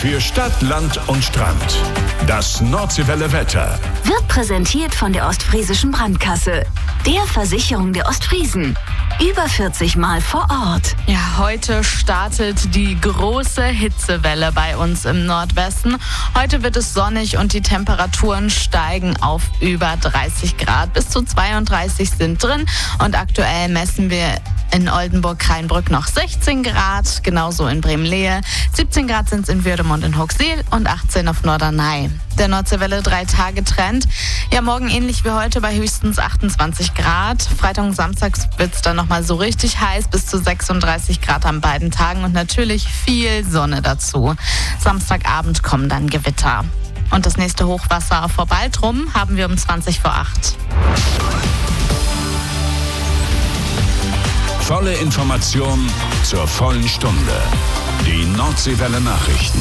Für Stadt, Land und Strand. Das Nordseewelle Wetter wird präsentiert von der Ostfriesischen Brandkasse, der Versicherung der Ostfriesen. Über 40 Mal vor Ort. Ja, heute startet die große Hitzewelle bei uns im Nordwesten. Heute wird es sonnig und die Temperaturen steigen auf über 30 Grad. Bis zu 32 sind drin und aktuell messen wir in Oldenburg-Krainbrück noch 16 Grad, genauso in Bremen-Lehe. 17 Grad sind es in Würdemund und Hochseel und 18 auf Norderney. Der Nordseewelle 3-Tage-Trend. Ja, morgen ähnlich wie heute bei höchstens 28 Grad. Freitag und Samstag wird es dann nochmal so richtig heiß, bis zu 36 Grad an beiden Tagen und natürlich viel Sonne dazu. Samstagabend kommen dann Gewitter. Und das nächste Hochwasser vor Baltrum haben wir um 20 vor 8. Volle Information zur vollen Stunde. Die Nordseewelle Nachrichten.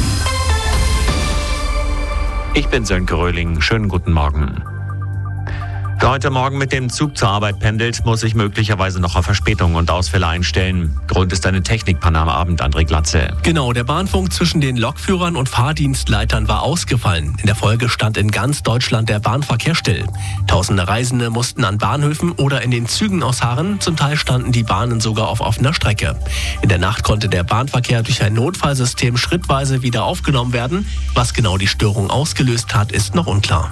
Ich bin Sönke Röhling. Schönen guten Morgen. Wer heute Morgen mit dem Zug zur Arbeit pendelt, muss sich möglicherweise noch auf Verspätungen und Ausfälle einstellen. Grund ist eine Technikpanne am Abend, André Glatze. Genau, der Bahnfunk zwischen den Lokführern und Fahrdienstleitern war ausgefallen. In der Folge stand in ganz Deutschland der Bahnverkehr still. Tausende Reisende mussten an Bahnhöfen oder in den Zügen ausharren. Zum Teil standen die Bahnen sogar auf offener Strecke. In der Nacht konnte der Bahnverkehr durch ein Notfallsystem schrittweise wieder aufgenommen werden. Was genau die Störung ausgelöst hat, ist noch unklar.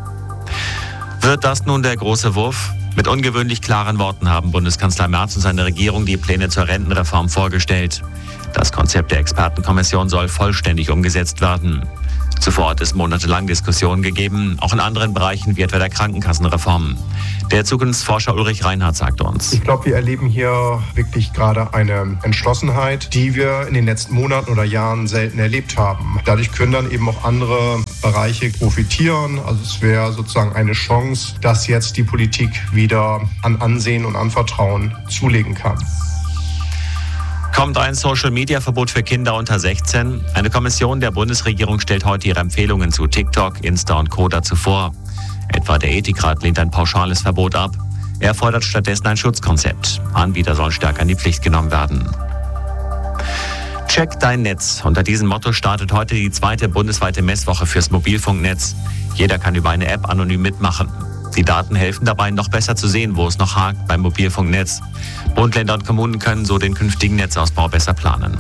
Wird das nun der große Wurf? Mit ungewöhnlich klaren Worten haben Bundeskanzler Merz und seine Regierung die Pläne zur Rentenreform vorgestellt. Das Konzept der Expertenkommission soll vollständig umgesetzt werden. Zuvor hat es monatelang Diskussionen gegeben, auch in anderen Bereichen wie etwa der Krankenkassenreform. Der Zukunftsforscher Ulrich Reinhardt sagt uns: Ich glaube, wir erleben hier wirklich gerade eine Entschlossenheit, die wir in den letzten Monaten oder Jahren selten erlebt haben. Dadurch können dann eben auch andere Bereiche profitieren. Also es wäre sozusagen eine Chance, dass jetzt die Politik wieder an Ansehen und an Vertrauen zulegen kann. Kommt ein Social-Media-Verbot für Kinder unter 16? Eine Kommission der Bundesregierung stellt heute ihre Empfehlungen zu TikTok, Insta und Co. dazu vor. Etwa der Ethikrat lehnt ein pauschales Verbot ab. Er fordert stattdessen ein Schutzkonzept. Anbieter sollen stärker in die Pflicht genommen werden. Check dein Netz. Unter diesem Motto startet heute die 2. bundesweite Messwoche fürs Mobilfunknetz. Jeder kann über eine App anonym mitmachen. Die Daten helfen dabei, noch besser zu sehen, wo es noch hakt beim Mobilfunknetz. Bund, Länder und Kommunen können so den künftigen Netzausbau besser planen.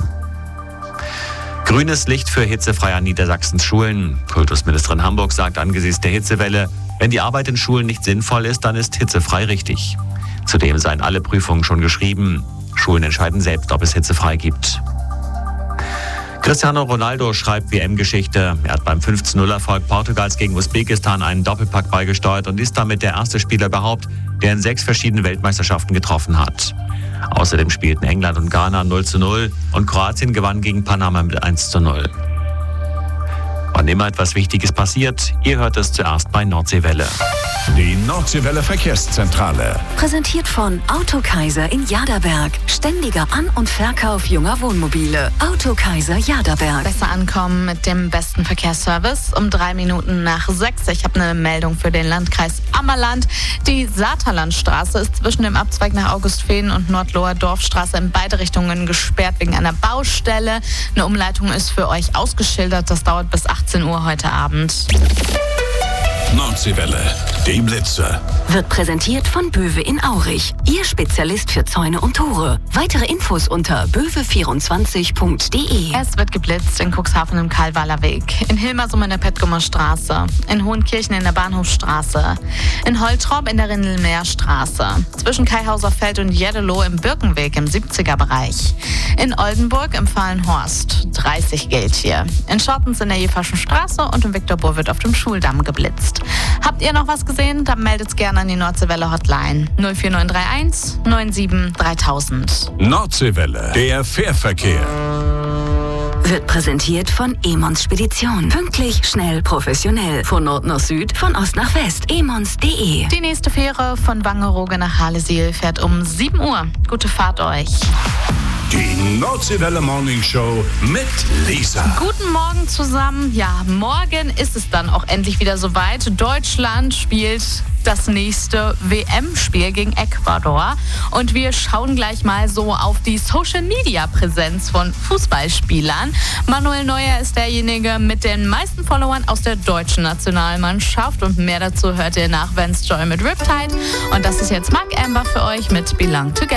Grünes Licht für hitzefrei an Niedersachsens Schulen. Kultusministerin Hamburg sagt angesichts der Hitzewelle, wenn die Arbeit in Schulen nicht sinnvoll ist, dann ist hitzefrei richtig. Zudem seien alle Prüfungen schon geschrieben. Schulen entscheiden selbst, ob es hitzefrei gibt. Cristiano Ronaldo schreibt WM-Geschichte. Er hat beim 5:0-Erfolg Portugals gegen Usbekistan einen Doppelpack beigesteuert und ist damit der erste Spieler überhaupt, der in 6 verschiedenen Weltmeisterschaften getroffen hat. Außerdem spielten England und Ghana 0:0 und Kroatien gewann gegen Panama mit 1:0. Wann immer etwas Wichtiges passiert, ihr hört es zuerst bei Nordseewelle. Die Nordseewelle Verkehrszentrale. Präsentiert von Autokaiser in Jaderberg. Ständiger An- und Verkauf junger Wohnmobile. Autokaiser Jaderberg. Besser ankommen mit dem besten Verkehrsservice um 3 Minuten nach 6. Ich habe eine Meldung für den Landkreis Ammerland. Die Saterlandstraße ist zwischen dem Abzweig nach Augustfehn und Nordloher Dorfstraße in beide Richtungen gesperrt wegen einer Baustelle. Eine Umleitung ist für euch ausgeschildert. Das dauert bis 18 Uhr heute Abend. Nordseewelle, die Blitze. Wird präsentiert von Böwe in Aurich. Ihr Spezialist für Zäune und Tore. Weitere Infos unter böwe24.de. Es wird geblitzt in Cuxhaven im Karlwaler Weg, in Hilmersum in der Petgumer Straße, in Hohenkirchen in der Bahnhofstraße, in Holtrop in der Rindelmeerstraße, zwischen Kaihauser Feld und Jeddelo im Birkenweg im 70er-Bereich, in Oldenburg im Fallenhorst. 30 gilt hier. In Schottens in der Jeverschen Straße und in Viktorburg wird auf dem Schuldamm geblitzt. Habt ihr noch was gesehen? Dann meldet's gerne an die Nordseewelle Hotline 04931 97 3000. Nordseewelle, der Fährverkehr. Wird präsentiert von Emons Spedition. Pünktlich, schnell, professionell. Von Nord nach Süd, von Ost nach West. emons.de. Die nächste Fähre von Wangerooge nach Halesiel fährt um 7 Uhr. Gute Fahrt euch. Die Nordseewelle Morning Show mit Lisa. Guten Morgen zusammen. Ja, morgen ist es dann auch endlich wieder soweit. Deutschland spielt das nächste WM-Spiel gegen Ecuador. Und wir schauen gleich mal so auf die Social-Media-Präsenz von Fußballspielern. Manuel Neuer ist derjenige mit den meisten Followern aus der deutschen Nationalmannschaft. Und mehr dazu hört ihr nach Vance Joy mit Riptide. Und das ist jetzt Mark Amber für euch mit Belong Together.